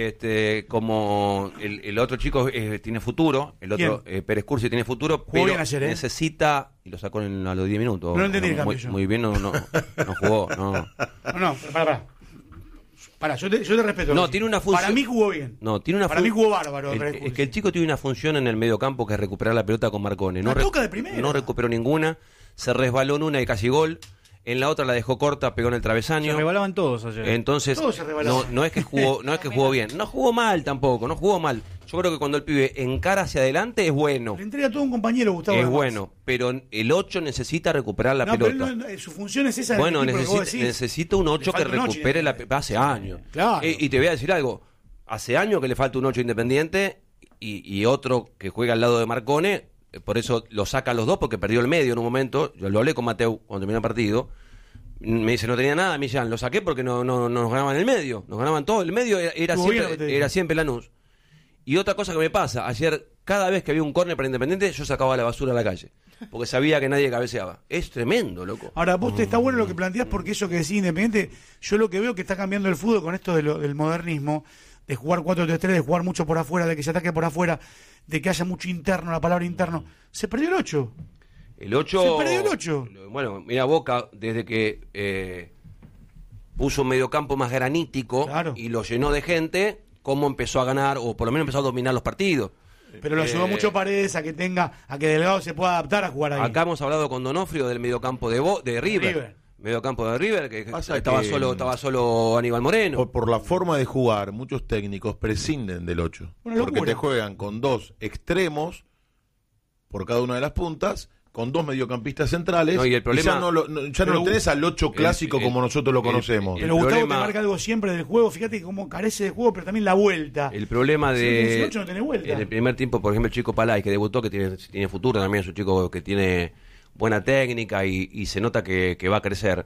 Como el otro chico tiene futuro, el otro Pérez Cursi tiene futuro, Jugó pero bien ayer, necesita, y lo sacó a los 10 minutos. No entendí el cambio muy, yo. muy bien, no jugó. No. No, pero pará, yo te respeto. No, tiene una función. Para mí jugó bien. No, tiene una Para mí jugó bárbaro. Es que el chico tiene una función en el mediocampo que es recuperar la pelota con Marcone. La toca de primera. No recuperó ninguna, se resbaló en una y casi gol. En la otra la dejó corta, pegó en el travesaño. Se rebalaban todos ayer. Entonces, Todos se rebalaban. no es que jugó bien. No jugó mal tampoco, no jugó mal. Yo creo que cuando el pibe encara hacia adelante es bueno. Le entrega todo un compañero, Gustavo. Es además. bueno, pero el 8 necesita recuperar la No, pero pelota. él no- su función es esa. en el Bueno, equipo, lo que vos decís. necesita un 8 Le que falta un ocho, recupere la Independiente. hace años. Claro. Y te voy a decir algo. Hace años que le falta un 8 Independiente y otro que juega al lado de Marcone. Por eso lo saca a los dos porque perdió el medio en un momento. Yo lo hablé con Mateo cuando terminó el partido. Me dice, no tenía nada, Millán. Lo saqué porque no nos ganaban el medio. Nos ganaban todo. El medio era Estuvo bien lo que te siempre, dije. era siempre Lanús. Y otra cosa que me pasa, ayer, cada vez que había un córner para Independiente, yo sacaba la basura a la calle. Porque sabía que nadie cabeceaba. Es tremendo, loco. Ahora, vos te está bueno lo que planteás porque eso que decís Independiente, yo lo que veo que está cambiando el fútbol con esto del modernismo, de jugar 4-3-3, de jugar mucho por afuera, de que se ataque por afuera, de que haya mucho interno, la palabra interno. Se perdió el 8. El 8. Se perdió el 8. Bueno, mira, Boca, desde que puso un mediocampo más granítico Claro. y lo llenó de gente, cómo empezó a ganar, o por lo menos empezó a dominar los partidos. Pero lo ayudó mucho Paredes a que Delgado se pueda adaptar a jugar ahí. Acá hemos hablado con Donofrio del mediocampo de River. Mediocampo de River, que Pasa estaba que- solo Aníbal Moreno. Por la forma de jugar, muchos técnicos prescinden del 8. Una Porque locura. te juegan con dos extremos por cada una de las puntas con 2 mediocampistas centrales. No, y el problema- ya no lo tenés al 8 clásico como nosotros lo conocemos. Pero Gustavo problema- te marca algo siempre del juego. Fíjate cómo carece de juego, pero también la vuelta. El problema Si de... el 18 no tenés vuelta. En el primer tiempo, por ejemplo, el chico Palay, que debutó, que tiene futuro también, es un chico que tiene buena técnica y se nota que va a crecer.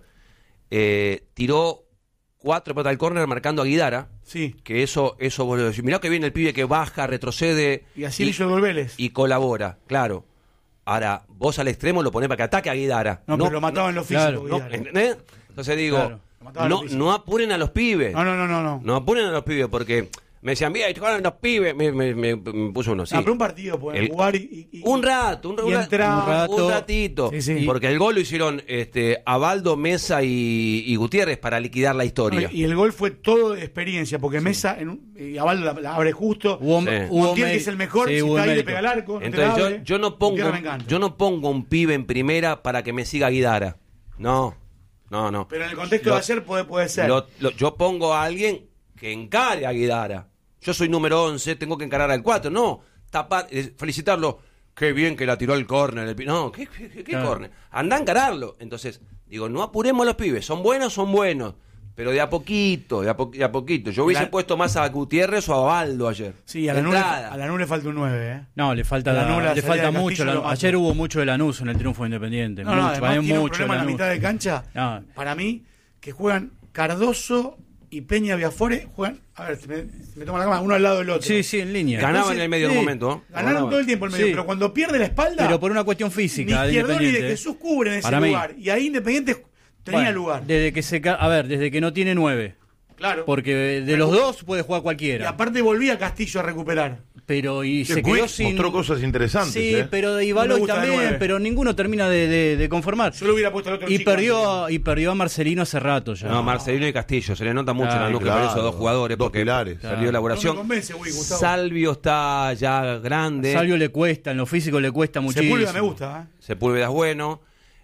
Tiró 4 patas al córner marcando a Guidara. Sí. Que eso vos lo decís. Mirá que viene el pibe que baja, retrocede. Y así le hizo el gol Vélez. Y colabora, claro. Ahora, vos al extremo lo ponés para que ataque a Guidara. No, pero lo mataban en los físicos. claro, No, Guidara. ¿entendés? Entonces digo, Claro. Lo mataban en los físicos. no apuren a los pibes. No. No apuren a los pibes porque me decían, mira, jugaron los pibes. Me puso uno, sí. Ah, pero un partido pueden jugar Un rato, y entrar. un ratito. Sí, sí. Porque el gol lo hicieron Abaldo, Mesa y Gutiérrez para liquidar la historia. Y el gol fue todo de experiencia, porque Mesa y Abaldo la abre justo. Montiel, que es el mejor, si está ahí le pega al arco. Entonces yo no Gutiérrez me encanta. yo no pongo un pibe en primera para que me siga Guidara. No. Pero en el contexto de ayer puede ser. Yo pongo a alguien que encare a Guidara. Yo soy número 11, tengo que encarar al 4. No, felicitarlo. Qué bien que la tiró el córner. No, ¿qué Claro. córner? Anda a encararlo. Entonces, digo, no apuremos a los pibes. Son buenos. Pero de a poquito, de a poquito. Yo hubiese puesto más a Gutiérrez o a Baldo ayer. Sí, a De Lanús entrada. le falta un 9, ¿eh? No, le falta, Lanús, la le salida falta de mucho. Castillo lo mata. Ayer hubo mucho de Lanús en el triunfo Independiente. No, mucho, además hay tiene un mucho problema en la Lanús. mitad de cancha. No. Para mí, que juegan Cardoso y Peña Viafore, juegan, a ver, me tomo la cama, uno al lado del otro. Sí, en línea. Ganaba en el medio sí, del momento. Ganaron todo el tiempo en el medio, Sí. pero cuando pierde la espalda, Pero por una cuestión física ni de Izquierdo ni de Independiente. Jesús cubren ese Para mí. lugar. Y ahí Independiente tenía Bueno, lugar. desde que no tiene 9. Claro. Porque de los dos puede jugar Y cualquiera. aparte volvía Castillo a recuperar. Pero y se Quick quedó sin. mostró cosas interesantes. Sí, pero y No Baloy me gusta de también, 9. pero ninguno termina de conformar. Yo lo hubiera puesto al otro Y chico perdió a Marcelino hace rato ya. No, Marcelino y Castillo. Se le nota mucho Claro, en la que claro. por esos dos jugadores. Dos Porque pilares. perdió No elaboración. me convence, Gustavo. Salvio está ya grande. Salvio le cuesta, en lo físico le cuesta muchísimo. Sepúlveda me gusta, ¿eh? Sepúlveda es bueno.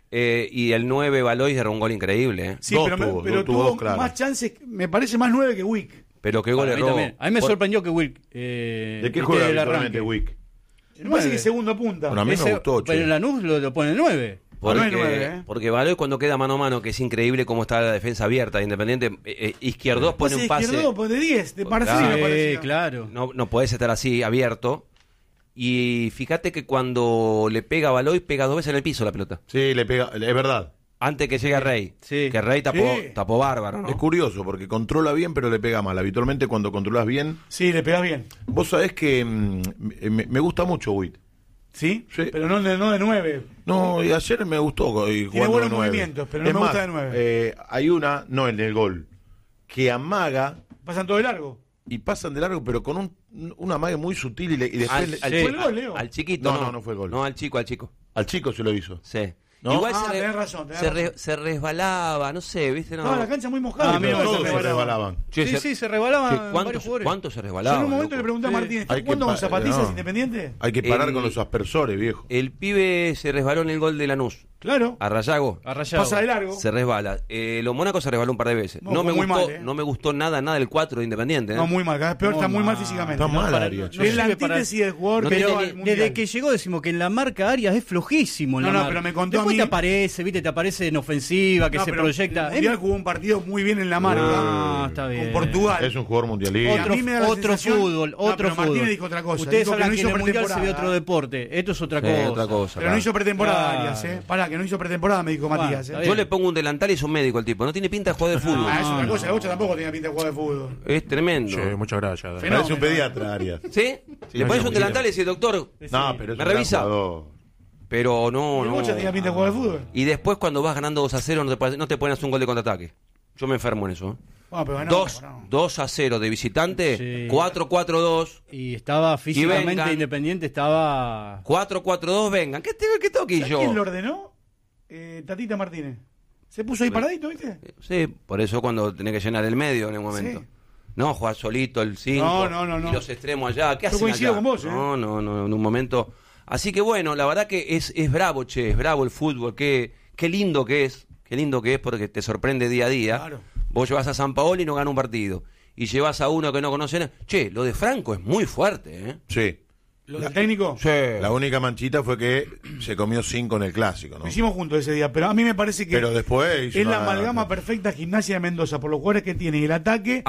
Y el 9 Baloy era un gol increíble. Sí, Dos pero, tuvo, pero dos tuvo tuvo dos claras. más chances, me parece más 9 que Wick. Pero qué gol A mí erró. también. A mí me Por- sorprendió que Will. ¿De qué juega habitualmente Wick? Me parece que segundo punta. Bueno, a mí me gustó, che. Pero en Lanús lo pone 9. Porque, No es 9, ¿eh? porque Baloy cuando queda mano a mano, que es increíble cómo está la defensa abierta de Independiente, Izquierdos pone un pase. Izquierdo, pues de 10, de Marcelino Claro. parecía. Claro. No podés estar así abierto. Y fíjate que cuando le pega a Baloy, pega 2 veces en el piso la pelota. Sí, le pega, es verdad. Antes que llegue a Rey. Sí. Que Rey tapó bárbaro, ¿no? Es curioso porque controla bien, pero le pega mal. Habitualmente cuando controlas bien, Sí, le pegás bien. vos sabés que me gusta mucho Witt. ¿Sí? Sí. Pero no de 9. No, y ayer me gustó. Tiene buenos movimientos, pero no Es me gusta más, de 9. Hay una, no en el gol, que amaga Pasan todo de largo. y pasan de largo, pero con un amague muy sutil y después Al, le- al Sí. chi- ¿Fue el gol, Leo? al chiquito. No fue gol. No, al chico. al chico se lo hizo. Sí. ¿No? Igual Ah, tenés razón, tenés razón. se resbalaba, no sé, ¿viste? No. Estaba la cancha muy mojada. a mí no me Todos parece se que resbalaban. Che, Sí, se rebalaban varios ¿Cuántos jugadores. se Yo resbalaban? en un momento loco? le pregunté a Martínez, Hay ¿estás que jugando con zapatillas no. Independiente? Hay que parar El- con los aspersores, viejo. El pibe se resbaló en el gol de Lanús. Claro. A Rayago. A Rayado. Pasa de largo. Se resbala. Los Mónacos se resbaló un par de veces. No, No me muy gustó, mal, no me gustó nada del 4 de Independiente. No, muy mal. Cada vez peor, Muy está muy mal mal. físicamente. Está mal, para- Arias. no Es la sirve para- antítesis del jugador No que tiene lleva ni- al Mundial. Desde que llegó decimos que en la marca Arias es flojísimo. En No, la no, marca. pero me contó Después a mí- te aparece, viste, te aparece en ofensiva, que No, se pero proyecta. el Mundial jugó un partido muy bien en la marca. Ah, está bien. Con Portugal. Es un jugador mundialista. Y a mí me da la Otro sensación- fútbol, No, otro pero fútbol. Martínez dijo otra cosa. Ustedes Dijo que hablan no que hizo en el Mundial se ve pretemporada. otro deporte. Esto es otra Sí, cosa. otra cosa. Pero no hizo pretemporada, Claro. Arias, ¿eh? Pará, que no hizo pretemporada, me dijo Bueno, Matías. está ¿eh? bien. Yo le pongo un delantal y es un médico el tipo. No tiene pinta de jugar de fútbol. Ah, es otra no. cosa. El Bocha tampoco tenía pinta de jugar de fútbol. Es tremendo. Che, muchas gracias. Fenómeno. Parece un pediatra, Arias. ¿Sí? Le pones un delantal y decís, doctor, No, pero es ¿Me un gran revisa? jugador. pero no, El no. Bocha tenía pinta de jugar de fútbol. Y después cuando vas ganando 2-0 no te pones un gol de contraataque. Yo me enfermo en eso. Bueno, pero ganó, 2-0 de visitante, Sí. 4-4-2, Y estaba físicamente vengan. Independiente, estaba. 4-4-2, vengan. ¿Qué toque ¿Sabés yo? quién lo ordenó? Tatita Martínez. Se puso ahí paradito, ¿viste? Sí, por eso cuando tenés que llenar el medio en el momento. Sí. No, jugar solito el 5 No. y los extremos allá. ¿Qué Yo hacen coincido allá? con vos, ¿eh? No, en un momento. Así que bueno, la verdad que es bravo, che, es bravo el fútbol. Qué lindo que es. Qué lindo que es porque te sorprende día a día. Claro. Vos llevas a San Paolo y no gana un partido. Y llevas a uno que no conoce nada. Che, lo de Franco es muy fuerte, ¿eh? Sí. ¿Lo del técnico? Sí. La única manchita fue que se comió 5 en el clásico, ¿no? Lo hicimos juntos ese día, pero a mí me parece que Pero después hizo es la una- amalgama perfecta Gimnasia de Mendoza por los jugadores que tiene y el ataque.